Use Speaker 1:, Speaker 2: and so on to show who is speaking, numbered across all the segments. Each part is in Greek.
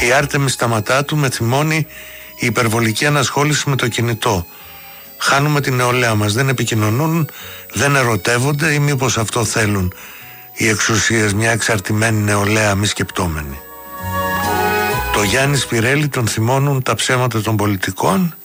Speaker 1: Η Άρτεμις Σταματάτου με θυμώνει η υπερβολική ανασχόληση με το κινητό. Χάνουμε την νεολαία μας, δεν επικοινωνούν, δεν ερωτεύονται ή μήπως αυτό θέλουν οι εξουσίες, μια εξαρτημένη νεολαία μη σκεπτόμενη. Το Γιάννη Σπυρέλη τον θυμώνουν τα ψέματα των πολιτικών.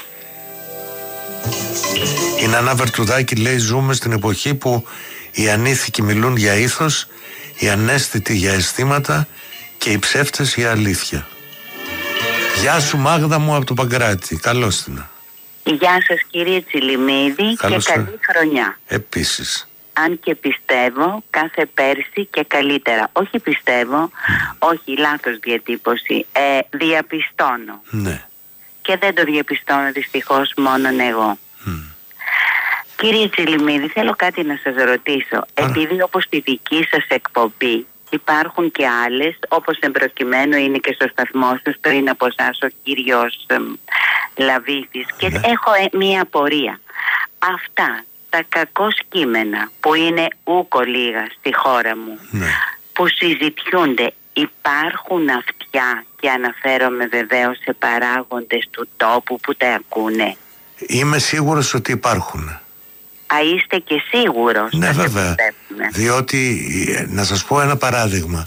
Speaker 1: Η Νανά Βερτουδάκη λέει ζούμε στην εποχή που οι ανήθικοι μιλούν για ήθος, οι ανέστητοι για αισθήματα και οι ψεύτες για αλήθεια. Γεια σου Μάγδα μου από το Παγκράτη, καλώς την.
Speaker 2: Γεια σας κύριε Τσιλιμίδη και καλή χρονιά.
Speaker 1: Επίσης.
Speaker 2: Αν και πιστεύω κάθε πέρσι και καλύτερα. Όχι πιστεύω, όχι λάθος διατύπωση, διαπιστώνω.
Speaker 1: Ναι.
Speaker 2: Και δεν το διαπιστώνω δυστυχώς μόνον εγώ. Κύριε Τσιλιμίδη, θέλω κάτι να σας ρωτήσω. Επειδή όπως τη δική σας εκπομπή υπάρχουν και άλλες, όπως εμπροκειμένου είναι και στο σταθμό σας πριν από εσάς ο κύριος Λαβίθης, και έχω μία απορία. Αυτά τα κακώς κείμενα που είναι ούκο λίγα στη χώρα μου, που συζητιούνται, υπάρχουν αυτιά, και αναφέρομαι βεβαίως σε παράγοντες του τόπου που τα ακούνε?
Speaker 1: Είμαι σίγουρος ότι υπάρχουν.
Speaker 2: Είστε και σίγουρος?
Speaker 1: Ναι, βέβαια. Διότι, να σας πω ένα παράδειγμα.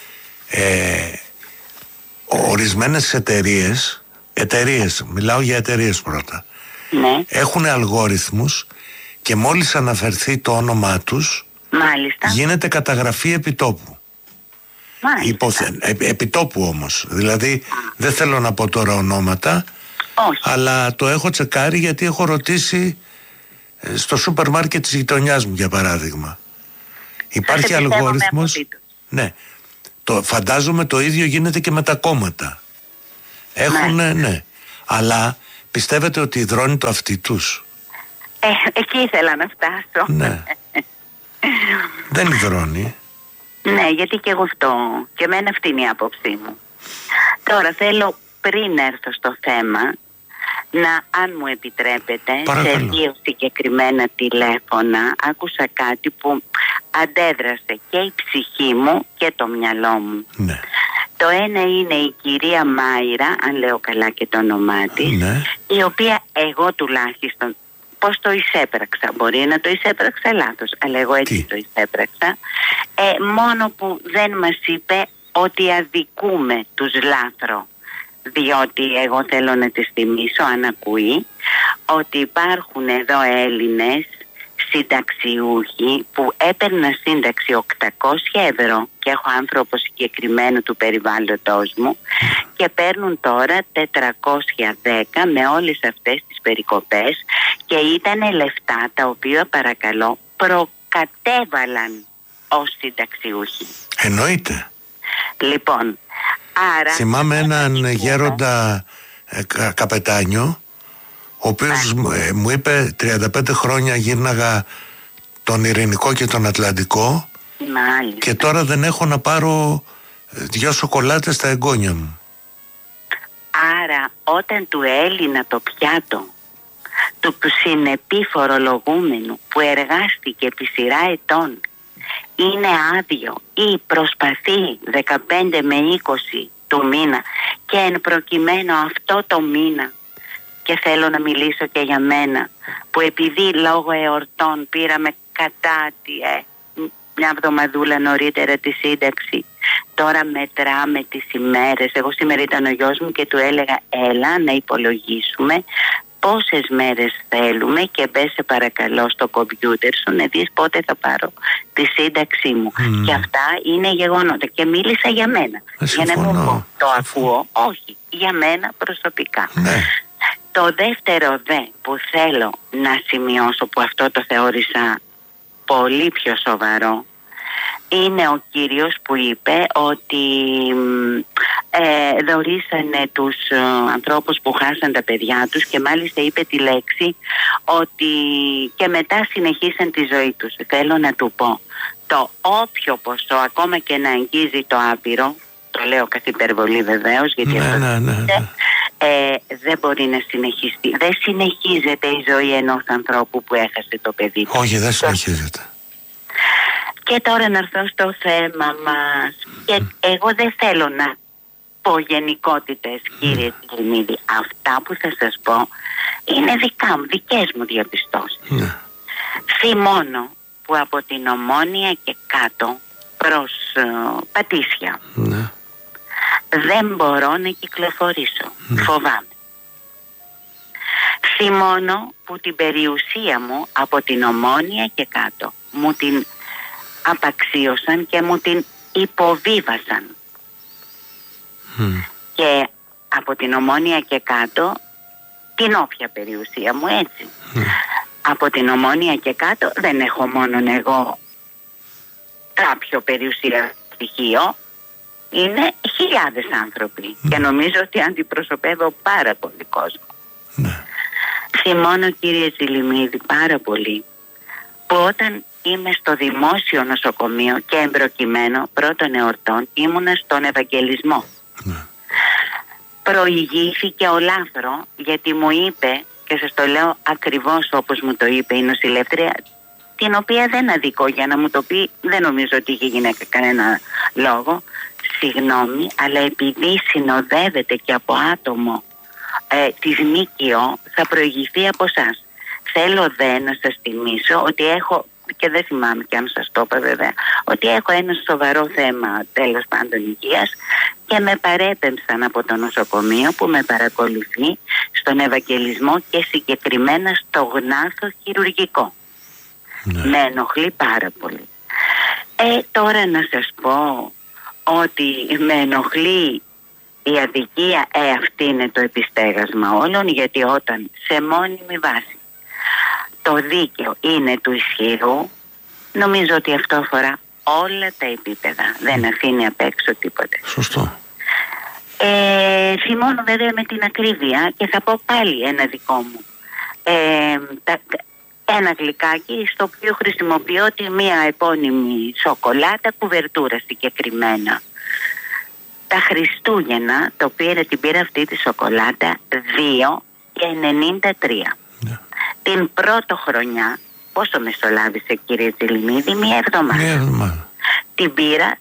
Speaker 1: Ορισμένες εταιρείες, μιλάω για εταιρείες πρώτα,
Speaker 2: ναι, έχουν
Speaker 1: αλγόριθμους και μόλις αναφερθεί το όνομά τους,
Speaker 2: μάλιστα,
Speaker 1: γίνεται καταγραφή επιτόπου. Επιτόπου όμως. Δηλαδή, δεν θέλω να πω τώρα ονόματα,
Speaker 2: όχι,
Speaker 1: αλλά το έχω τσεκάρει γιατί έχω ρωτήσει στο σούπερ μάρκετ της γειτονιάς μου, για παράδειγμα. Υπάρχει αλγόριθμος. Ναι. Φαντάζομαι το ίδιο γίνεται και με τα κόμματα. Ναι. Αλλά πιστεύετε ότι υδρώνει το αυτί τους?
Speaker 2: Εκεί ήθελα να φτάσω.
Speaker 1: Ναι. Δεν υδρώνει.
Speaker 2: Ναι, γιατί και εγώ αυτό. Και εμένα αυτή είναι η άποψή μου. Τώρα θέλω, πριν έρθω στο θέμα, αν μου επιτρέπετε,
Speaker 1: παρακαλώ,
Speaker 2: σε 2 συγκεκριμένα τηλέφωνα άκουσα κάτι που αντέδρασε και η ψυχή μου και το μυαλό μου.
Speaker 1: Ναι.
Speaker 2: Το ένα είναι η κυρία Μάιρα, αν λέω καλά και το όνομά της,
Speaker 1: ναι,
Speaker 2: η οποία εγώ τουλάχιστον, πώς το εισέπραξα, μπορεί να το εισέπραξα λάθος, αλλά εγώ έτσι το εισέπραξα, μόνο που δεν μας είπε ότι αδικούμε τους λάθρο. Διότι εγώ θέλω να της θυμίσω, αν ακούει, ότι υπάρχουν εδώ Έλληνες συνταξιούχοι που έπαιρναν σύνταξη 800 ευρώ, και έχω άνθρωπο συγκεκριμένο του περιβάλλοντος μου, και παίρνουν τώρα 410 με όλες αυτές τις περικοπές, και ήταν λεφτά τα οποία, παρακαλώ, προκατέβαλαν ως συνταξιούχοι.
Speaker 1: Εννοείται.
Speaker 2: Λοιπόν, άρα,
Speaker 1: θυμάμαι έναν γέροντα καπετάνιο, ο οποίος μου είπε 35 χρόνια γύρναγα τον Ειρηνικό και τον Ατλαντικό,
Speaker 2: μάλιστα,
Speaker 1: και τώρα δεν έχω να πάρω 2 σοκολάτες στα εγγόνια μου.
Speaker 2: Άρα όταν του έλυνα το πιάτο του συνεπή φορολογούμενου που εργάστηκε επί σειρά ετών είναι άδειο ή προσπαθεί 15 με 20 του μήνα, και εν προκειμένου αυτό το μήνα, και θέλω να μιλήσω και για μένα, που επειδή λόγω εορτών πήραμε κατά μια εβδομαδούλα νωρίτερα τη σύνταξη, τώρα μετράμε τις ημέρες. Εγώ σήμερα ήταν ο γιος μου και του έλεγα έλα να υπολογίσουμε πόσες μέρες θέλουμε και μπες σε παρακαλώ στο κομπιούτερ σου να δεις πότε θα πάρω τη σύνταξή μου. Και αυτά είναι γεγονότα. Και μίλησα για μένα. Για να μην πω το ακούω. Όχι, για μένα προσωπικά. Το δεύτερο που θέλω να σημειώσω, που αυτό το θεώρησα πολύ πιο σοβαρό, είναι ο κύριος που είπε ότι δωρήσανε τους ανθρώπους που χάσαν τα παιδιά τους, και μάλιστα είπε τη λέξη ότι και μετά συνεχίσαν τη ζωή τους. Θέλω να του πω, το όποιο ποσό, ακόμα και να αγγίζει το άπειρο, το λέω καθ' υπερβολή βεβαίως, γιατί δεν μπορεί να συνεχιστεί. Δεν συνεχίζεται η ζωή ενός ανθρώπου που έχασε το παιδί του.
Speaker 1: Όχι, δεν συνεχίζεται.
Speaker 2: Και τώρα να έρθω στο θέμα μας. Και εγώ δεν θέλω να πω γενικότητες, κύριε Τσιλιμίδη. Αυτά που θα σας πω είναι δικές μου διαπιστώσεις. Θυμώνω που από την Ομόνια και κάτω προς Πατήσια δεν μπορώ να κυκλοφορήσω. Φοβάμαι. Θυμώνω που την περιουσία μου από την Ομόνια και κάτω μου την απαξίωσαν και μου την υποβίβασαν. Και από την Ομόνια και κάτω την όποια περιουσία μου, έτσι. Από την Ομόνια και κάτω δεν έχω μόνον εγώ κάποιο περιουσία στοιχείο. Είναι χιλιάδες άνθρωποι και νομίζω ότι αντιπροσωπεύω πάρα πολύ κόσμο. Θυμώνω, κύριε Τσιλιμίδη, πάρα πολύ που όταν είμαι στο δημόσιο νοσοκομείο και εμπροκειμένο πρώτων εορτών ήμουνα στον Ευαγγελισμό. Προηγήθηκε ο Λάφρο γιατί μου είπε, και σας το λέω ακριβώς όπως μου το είπε η νοσηλεύτρια, την οποία δεν αδικώ, για να μου το πει δεν νομίζω ότι είχε γυναίκα κανένα λόγο, συγγνώμη, αλλά επειδή συνοδεύεται και από άτομο της ΜΚΟ θα προηγηθεί από εσάς. Θέλω δε να σας θυμίσω ότι έχω, και δεν θυμάμαι και αν σας το είπα βέβαια, ότι έχω ένα σοβαρό θέμα τέλος πάντων υγείας και με παρέπεμψαν από το νοσοκομείο που με παρακολουθεί στον Ευαγγελισμό και συγκεκριμένα στο γνάθο χειρουργικό. Με ενοχλεί πάρα πολύ. Τώρα να σας πω ότι με ενοχλεί η αδικία, αυτή είναι το επιστέγασμα όλων, γιατί όταν σε μόνιμη βάση το δίκαιο είναι του ισχυρού, νομίζω ότι αυτό αφορά όλα τα επίπεδα, δεν αφήνει απ' έξω τίποτε.
Speaker 1: Σωστό.
Speaker 2: Θυμώνω βέβαια με την ακρίβεια και θα πω πάλι ένα δικό μου. Ένα γλυκάκι στο οποίο χρησιμοποιώ μία επώνυμη σοκολάτα, κουβερτούρα συγκεκριμένα. Τα Χριστούγεννα την πήρα αυτή τη σοκολάτα 2,93. Την πρώτη χρονιά, πόσο μεσολάβησε, κύριε Τσιλιμίδη? Μία εβδομάδα. Την πήρα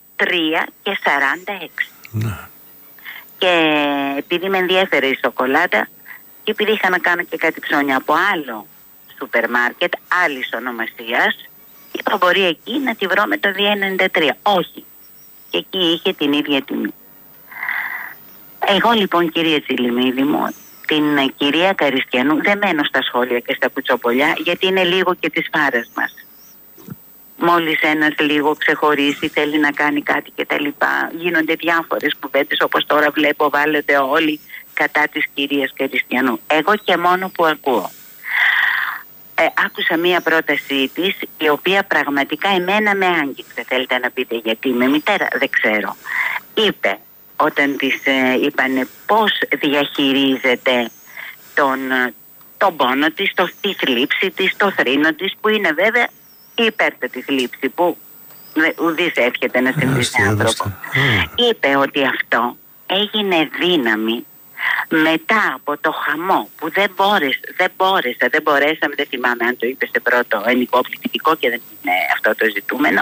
Speaker 2: 3,46. Και επειδή με ενδιέφερε η σοκολάτα και επειδή είχα να κάνω και κάτι ψώνια από άλλο σούπερ μάρκετ άλλης ονομασίας, είπα μπορεί εκεί να τη βρω με το 2,93. Όχι. Και εκεί είχε την ίδια τιμή. Εγώ λοιπόν, κύριε Τσιλιμίδη μου, την κυρία Καριστιανού δεν μένω στα σχόλια και στα κουτσοπολιά, γιατί είναι λίγο και της φάρας μας. Μόλις ένας λίγο ξεχωρίσει, θέλει να κάνει κάτι και τα λοιπά, γίνονται διάφορες κουβέντες, όπως τώρα βλέπω βάλετε όλοι κατά της κυρίας Καριστιανού. Εγώ και μόνο που ακούω. Άκουσα μία πρότασή της, η οποία πραγματικά εμένα με άγγιξε. Θέλετε να πείτε γιατί? Με μητέρα δεν ξέρω. Είπε, όταν της είπανε πώς διαχειρίζεται τον πόνο της, τη θλίψη της, το θρήνο της, που είναι βέβαια η υπέρτατη θλίψη που ουδής εύχεται να συμβεί σε άνθρωπο. Είπε ότι αυτό έγινε δύναμη μετά από το χαμό που δεν μπορέσαμε, δεν θυμάμαι αν το είπε σε πρώτο ενικόπληκτικό και δεν είναι αυτό το ζητούμενο,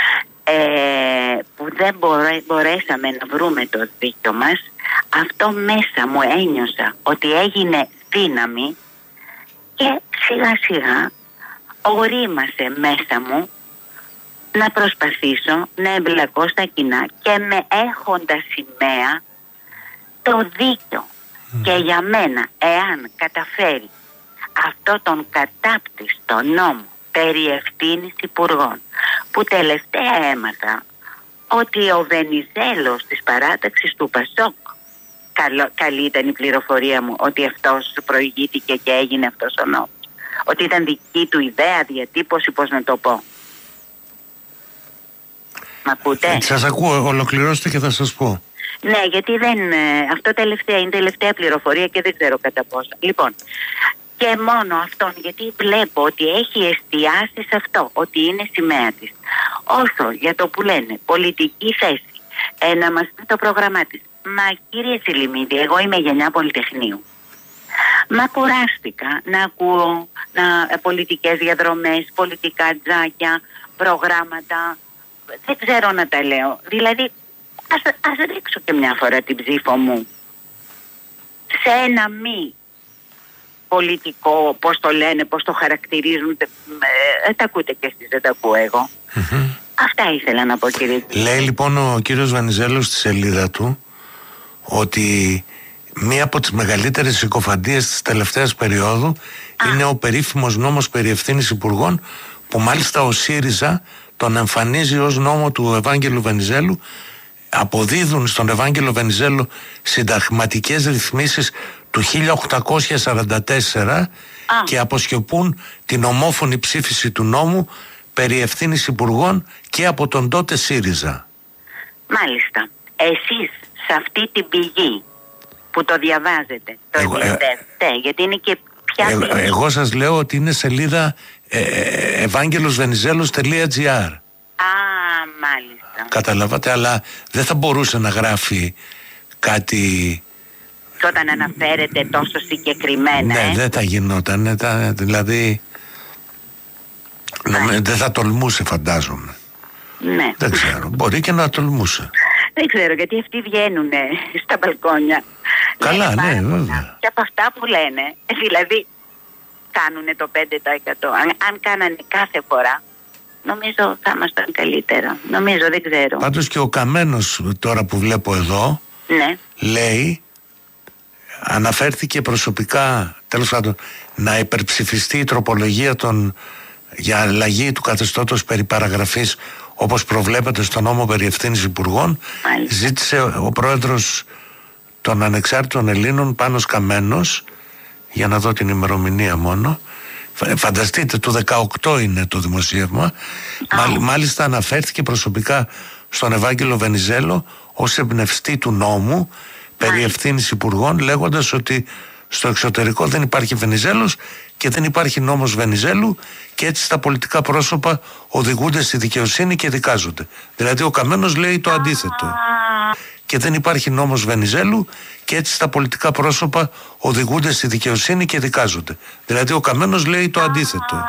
Speaker 2: που δεν μπορέσαμε να βρούμε το δίκιο μας. Αυτό μέσα μου ένιωσα ότι έγινε δύναμη και σιγά σιγά ορίμασε μέσα μου να προσπαθήσω να εμπλακώ στα κοινά και με έχοντας σημαία το δίκιο. Και για μένα, εάν καταφέρει αυτό τον κατάπτυστο νόμο περί ευθύνης υπουργών, που τελευταία έμαθα ότι ο Βενιζέλος της παράταξης του Πασόκ, καλή ήταν η πληροφορία μου ότι αυτός προηγήθηκε και έγινε αυτός ο νόμος, ότι ήταν δική του ιδέα, διατύπωση, πώς να το πω. Μ' ακούτε?
Speaker 1: Σας ακούω, ολοκληρώστε και θα σας πω.
Speaker 2: Ναι, γιατί αυτό είναι τελευταία πληροφορία και δεν ξέρω κατά πόσο. Λοιπόν, και μόνο αυτόν, γιατί βλέπω ότι έχει εστιάσει σε αυτό, ότι είναι σημαία της. Όσο για το που λένε πολιτική θέση, να μας πει το πρόγραμμά της. Μα κύριε Τσιλιμίδη, εγώ είμαι γενιά Πολυτεχνείου. Μα κουράστηκα να ακούω πολιτικές διαδρομές, πολιτικά τζάκια, προγράμματα, δεν ξέρω να τα λέω. Δηλαδή Ας ρίξω και μια φορά την ψήφο μου σε ένα μη πολιτικό, πώς το λένε, πώς το χαρακτηρίζουν, τα ακούτε και εσείς, δεν τα ακούω εγώ. Αυτά ήθελα να πω, κύριε.
Speaker 1: Λέει λοιπόν ο κύριος Βενιζέλος στη σελίδα του ότι μία από τις μεγαλύτερες συκοφαντίες της τελευταίας περίοδου είναι ο περίφημος νόμος περί ευθύνης υπουργών, που μάλιστα ο ΣΥΡΙΖΑ τον εμφανίζει ως νόμο του Ευάγγελου Βενιζέλου. Αποδίδουν στον Ευάγγελο Βενιζέλου συνταγματικές ρυθμίσεις του 1844 και αποσκοπούν την ομόφωνη ψήφιση του νόμου περί ευθύνης υπουργών και από τον τότε ΣΥΡΙΖΑ.
Speaker 2: Μάλιστα. Εσείς σε αυτή την πηγή που το διαβάζετε, το εμπιστεύετε, γιατί είναι και πια...
Speaker 1: Εγώ σας λέω ότι είναι σελίδα ευάγγελosvenizelos.gr.
Speaker 2: Μάλιστα.
Speaker 1: Καταλάβατε, αλλά δεν θα μπορούσε να γράφει κάτι...
Speaker 2: Και όταν αναφέρεται τόσο συγκεκριμένα,
Speaker 1: ναι, δεν θα γινόταν, δηλαδή... Δεν θα τολμούσε, φαντάζομαι.
Speaker 2: Ναι.
Speaker 1: Δεν ξέρω, μπορεί και να τολμούσε.
Speaker 2: Δεν ξέρω, γιατί αυτοί βγαίνουν στα μπαλκόνια.
Speaker 1: Καλά, ναι, βέβαια.
Speaker 2: Και από αυτά που λένε, δηλαδή κάνουν το 5%. Αν κάνανε κάθε φορά, νομίζω θα ήμασταν καλύτερα. Νομίζω, δεν ξέρω.
Speaker 1: Πάντως και ο Καμένος τώρα που βλέπω εδώ,
Speaker 2: ναι,
Speaker 1: λέει, αναφέρθηκε προσωπικά, τέλος πάντων, να υπερψηφιστεί η τροπολογία για αλλαγή του καθεστώτος περί παραγραφής, όπως προβλέπεται στο νόμο περί ευθύνης υπουργών. Ζήτησε ο πρόεδρος των Ανεξάρτητων Ελλήνων, Πάνος Καμένος, για να δω την ημερομηνία μόνο, φανταστείτε, του 18 είναι το δημοσίευμα. Μάλιστα αναφέρθηκε προσωπικά στον Ευάγγελο Βενιζέλο ως εμπνευστή του νόμου περί ευθύνης υπουργών, λέγοντας ότι στο εξωτερικό δεν υπάρχει Βενιζέλος και δεν υπάρχει νόμος Βενιζέλου, και έτσι τα πολιτικά πρόσωπα οδηγούνται στη δικαιοσύνη και δικάζονται. Δηλαδή ο Καμένος λέει το αντίθετο. Και δεν υπάρχει νόμος Βενιζέλου και έτσι τα πολιτικά πρόσωπα οδηγούνται στη δικαιοσύνη και δικάζονται. Δηλαδή ο Καμένος λέει το αντίθετο.